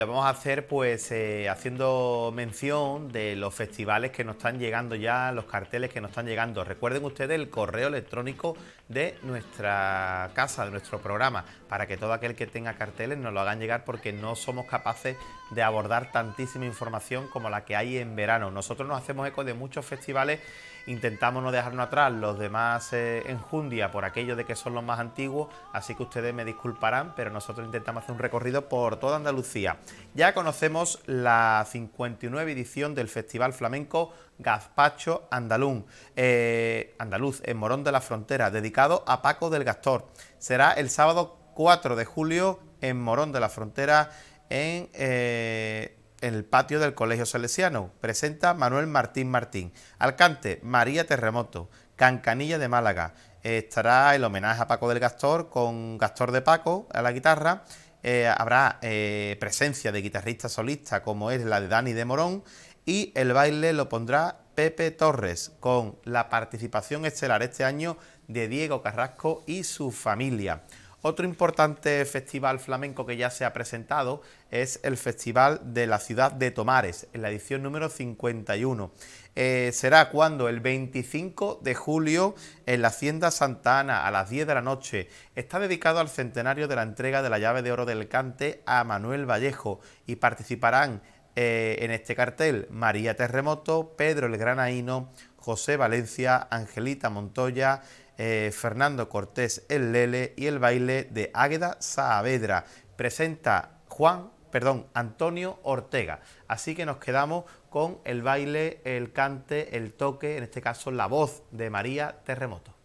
Vamos a hacer pues haciendo mención de los festivales que nos están llegando ya, los carteles que nos están llegando. Recuerden ustedes el correo electrónico de nuestra casa, de nuestro programa, para que todo aquel que tenga carteles nos lo hagan llegar, porque no somos capaces de abordar tantísima información como la que hay en verano. Nosotros nos hacemos eco de muchos festivales, intentamos no dejarnos atrás los demás enjundia por aquello de que son los más antiguos, así que ustedes me disculparán, pero nosotros intentamos hacer un recorrido por toda Andalucía. Ya conocemos la 59 edición del Festival Flamenco Gazpacho Andaluz en Morón de la Frontera, dedicado a Paco del Gastor. Será el sábado 4 de julio en Morón de la Frontera, en el patio del Colegio Salesiano. Presenta Manuel Martín Martín. Alcante, María Terremoto. Cancanilla de Málaga. Estará el homenaje a Paco del Gastor con Gastor de Paco a la guitarra. Habrá presencia de guitarristas solistas como es la de Dani de Morón, y el baile lo pondrá Pepe Torres, con la participación estelar este año de Diego Carrasco y su familia. Otro importante festival flamenco que ya se ha presentado es el Festival de la Ciudad de Tomares, en la edición número 51. Será cuando el 25 de julio en la Hacienda Santa Ana a las 10 de la noche. Está dedicado al centenario de la entrega de la llave de oro del Cante a Manuel Vallejo, y participarán en este cartel María Terremoto, Pedro el Granaíno, José Valencia, Angelita Montoya, Fernando Cortés el Lele y el baile de Águeda Saavedra. Presenta Antonio Ortega. Así que nos quedamos con el baile, el cante, el toque, en este caso la voz de María Terremoto.